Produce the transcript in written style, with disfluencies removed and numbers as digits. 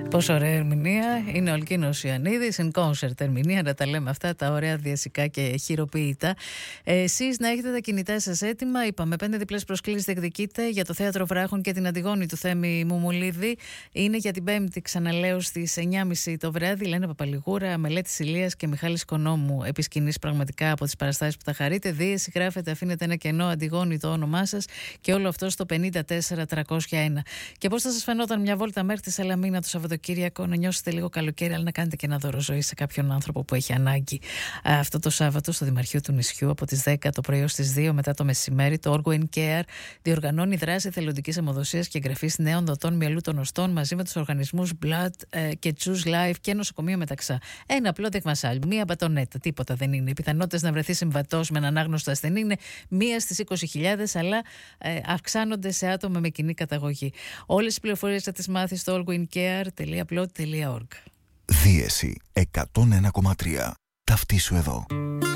Πόσο ωραία ερμηνεία. Είναι ο Αλκίνος Ιωαννίδης, in concert ερμηνεία, να τα λέμε αυτά τα ωραία διασικά και χειροποίητα. Εσείς να έχετε τα κινητά σας έτοιμα. Είπαμε 5 διπλές προσκλήσεις διεκδικείτε για το Θέατρο Βράχων και την Αντιγόνη του Θέμη Μουμουλίδη. Είναι για την Πέμπτη, ξαναλέω, στις 9.30 το βράδυ. Λένα Παπαλιγούρα, Μελέτης Ηλίας και Μιχάλης Οικονόμου επί σκηνής, πραγματικά από τις παραστάσεις που θα χαρείτε. Δίεση γράφετε, αφήνετε ένα κενό, Αντιγόνη το όνομά σας και όλο αυτό στο 54301. Και πώς θα σας φαινόταν μια βόλτα μέχρι τη Σαλαμίνα το Σαββατοκύριακο, να νιώσετε λίγο καλοκαίρι, αλλά να κάνετε και ένα δώρο ζωή σε κάποιον άνθρωπο που έχει ανάγκη. Αυτό το Σάββατο στο Δημαρχείο του Νησιού από τις 10 το πρωί ως τις 2 μετά το μεσημέρι, το Orgo Care διοργανώνει δράση εθελοντικής αιμοδοσίας και εγγραφής νέων δοτών μυαλού των οστών μαζί με τους οργανισμούς Blood και Choose Life και νοσοκομείο Μεταξά. Ένα απλό τεκμασάλ, μία μπατονέτα, τίποτα δεν είναι. Οι πιθανότητες να βρεθεί συμβατός με έναν άγνωστο ασθενή είναι 1 στις 20.000, αλλά αυξάνονται σε άτομα με κοινή καταγωγή. Όλες τις πληροφορίες θα τις μάθεις στο allgoincare.plot.org. Δίεση 101,3. Ταυτίσου εδώ.